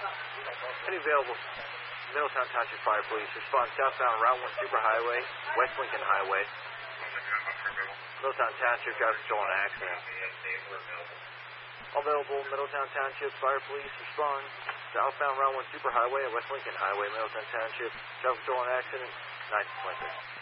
Any available Middletown Township Fire Police. Respond southbound Route 1 Superhighway, West Lincoln Highway. Middletown Township driver control an accident. All available Middletown Township Fire Police. Respond southbound Route 1 Superhighway and West Lincoln Highway, Middletown Township driver control an accident. 9th